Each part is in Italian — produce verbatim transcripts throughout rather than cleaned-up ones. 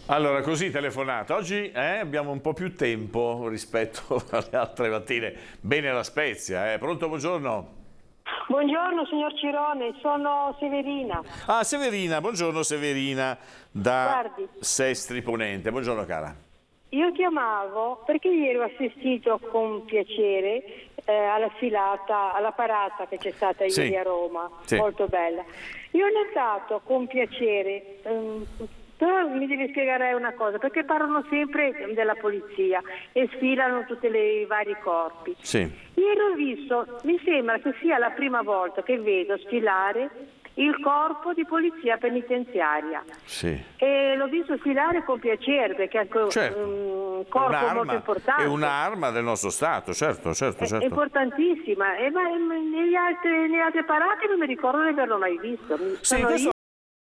Allora, così telefonata. Oggi eh, abbiamo un po' più tempo rispetto alle altre mattine. Bene la Spezia, eh. Pronto, buongiorno. Buongiorno signor Cirone, sono Severina. Ah, Severina, buongiorno Severina da Guardi, Sestri Ponente. Buongiorno cara. io chiamavo perché ieri ho assistito con piacere eh, alla filata, alla parata che c'è stata Sì. ieri a Roma, Sì. molto bella. Io ho notato con piacere, ehm, però mi devi spiegare una cosa, perché parlano sempre della polizia e sfilano tutti i vari corpi. Sì. Ieri ho visto, mi sembra che sia la prima volta che vedo sfilare il corpo di polizia penitenziaria. Sì. E l'ho visto sfilare con piacere perché è anche Certo. un corpo Un'arma, molto importante. è un'arma del nostro Stato, certo, certo, È certo. importantissima. E ma, ma negli altri, nelle altre parate non mi ricordo di averlo mai visto. Mi- Sì, sono questo io-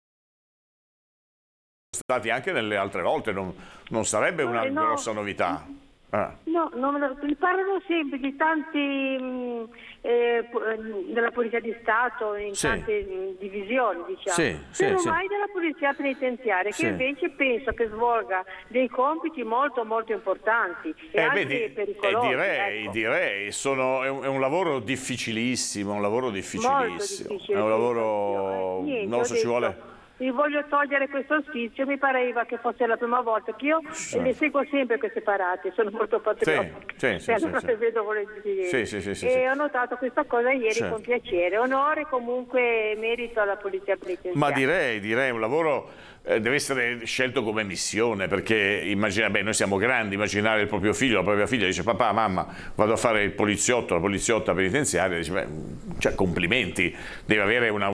stati anche nelle altre volte, non, non sarebbe una Eh, no. grossa novità. Ah. No, non me lo- mi parlano sempre di tanti mh, eh, po- eh, della Polizia di Stato in Sì. tante mh, divisioni, diciamo. Sì, sì, però sì. mai della Polizia Penitenziaria, Sì. che invece penso che svolga dei compiti molto molto importanti e Eh, anche beh, di- pericolosi. eh, direi, ecco. direi, sono, è, un, è un lavoro difficilissimo, un lavoro difficilissimo. Molto difficile. È un sì, lavoro, anch'io, eh. Niente, non ho so, ci detto, vuole. Mi voglio togliere questo sfizio, mi pareva che fosse la prima volta che io Sì. le seguo sempre queste parate, sono molto patriottica. Sì, sì, e sì, allora sì, le sì. vedo volentieri. Sì, sì, sì, sì, e sì. ho notato questa cosa ieri Certo. con piacere. Onore comunque merito alla Polizia Penitenziaria. Ma direi, direi, un lavoro eh, deve essere scelto come missione, perché immagina, beh, noi siamo grandi, immaginare il proprio figlio, la propria figlia, dice papà, mamma, vado a fare il poliziotto, la poliziotta penitenziaria, dice, beh, cioè, complimenti, deve avere una.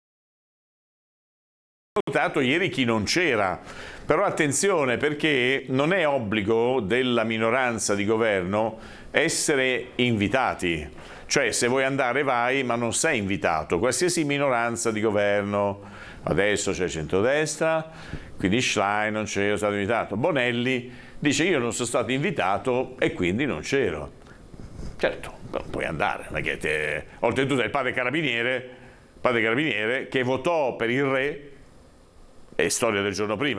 Ho notato ieri chi non c'era, però attenzione perché non è obbligo della minoranza di governo essere invitati, cioè se vuoi andare vai ma non sei invitato, qualsiasi minoranza di governo, adesso c'è il centrodestra, quindi Schlein non c'era, stato invitato, Bonelli dice io non sono stato invitato e quindi non c'ero, certo, non puoi andare, non è che te. Oltretutto è il padre carabiniere, padre carabiniere che votò per il re. È storia del giorno prima.